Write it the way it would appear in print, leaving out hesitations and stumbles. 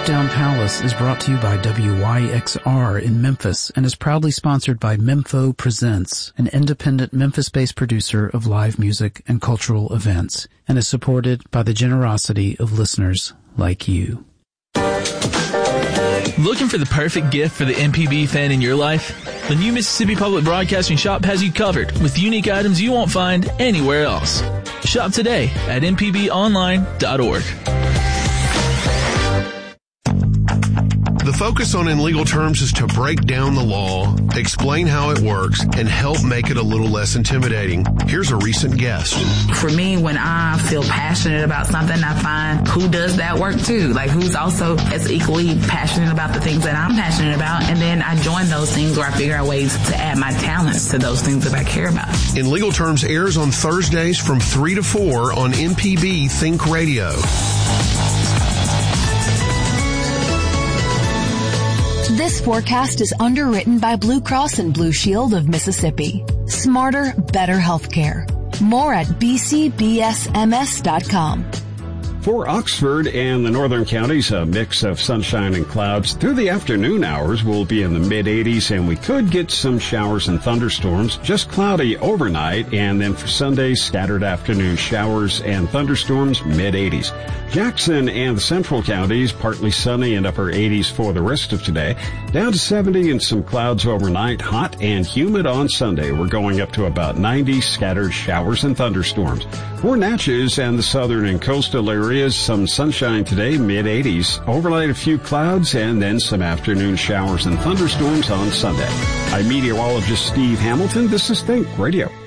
Breakdown Palace is brought to you by WYXR in Memphis and is proudly sponsored by Mempho Presents, an independent Memphis-based producer of live music and cultural events, and is supported by the generosity of listeners like you. Looking for the perfect gift for the MPB fan in your life? The new Mississippi Public Broadcasting shop has you covered with unique items you won't find anywhere else. Shop today at mpbonline.org. The focus on In Legal Terms is to break down the law, explain how it works, and help make it a little less intimidating. Here's a recent guest. For me, when I feel passionate about something, I find who does that work too. Like who's also as equally passionate about the things that I'm passionate about. And then I join those things where I figure out ways to add my talents to those things that I care about. In Legal Terms airs on Thursdays from 3 to 4 on MPB Think Radio. This forecast is underwritten by Blue Cross and Blue Shield of Mississippi. Smarter, better healthcare. More at bcbsms.com. For Oxford and the northern counties, a mix of sunshine and clouds. Through the afternoon hours, we'll be in the mid-80s, and we could get some showers and thunderstorms. Just cloudy overnight, and then for Sunday, scattered afternoon showers and thunderstorms, mid-80s. Jackson and the central counties, partly sunny and upper 80s for the rest of today. Down to 70 and some clouds overnight. Hot and humid on Sunday. We're going up to about 90, scattered showers and thunderstorms. For Natchez and the southern and coastal areas, some sunshine today, mid-80s. Overnight, a few clouds and then some afternoon showers and thunderstorms on Sunday. I'm meteorologist Steve Hamilton. This is Think Radio.